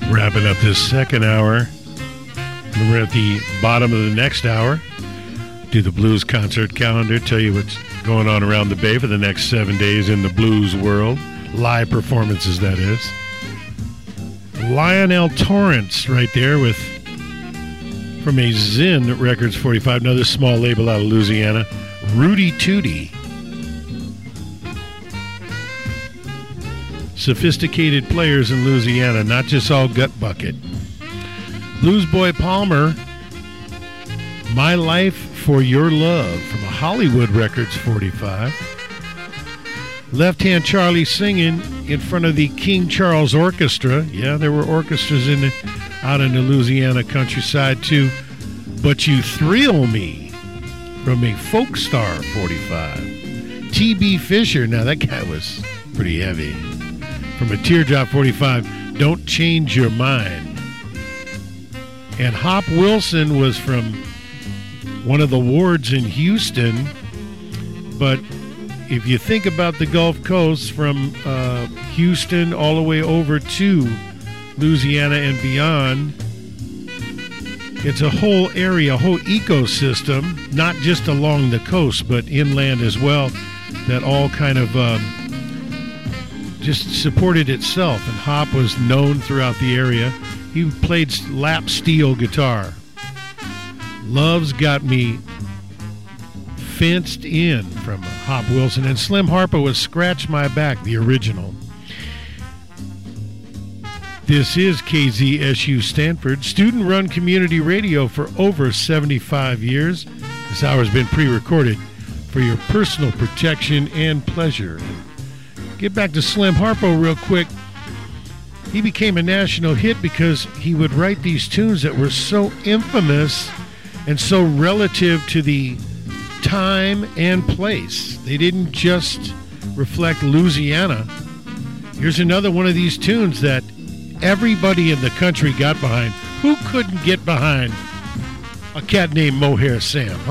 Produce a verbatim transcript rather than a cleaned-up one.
Wrapping up this second hour. We're at the bottom of the next hour. Do the blues concert calendar, tell you what's going on around the Bay for the next seven days in the blues world. Live performances, that is. Lionel Torrance right there with, from a Zinn Records forty-five, another small label out of Louisiana, Rudy Tooty. Sophisticated players in Louisiana, not just all gut bucket. Blues Boy Palmer, My Life for Your Love, from a Hollywood Records forty-five. Left Hand Charlie singing in front of the King Charles Orchestra. Yeah, there were orchestras in the, out in the Louisiana countryside too. But You Thrill Me, from a Folk Star forty-five. T B Fisher, now that guy was pretty heavy. From a Teardrop forty-five, Don't Change Your Mind. And Hop Wilson was from one of the wards in Houston. But if you think about the Gulf Coast, from uh, Houston all the way over to Louisiana and beyond, it's a whole area, a whole ecosystem, not just along the coast, but inland as well, that all kind of um, just supported itself. And Hop was known throughout the area. He played lap steel guitar. Love's Got Me Fenced In, from Hop Wilson. And Slim Harpo was Scratch My Back, the original. This is K Z S U Stanford, student-run community radio for over seventy-five years. This hour has been pre-recorded for your personal protection and pleasure. Get back to Slim Harpo real quick. He became a national hit because he would write these tunes that were so infamous and so relative to the time and place. They didn't just reflect Louisiana. Here's another one of these tunes that everybody in the country got behind. Who couldn't get behind a cat named Mohair Sam? Huh?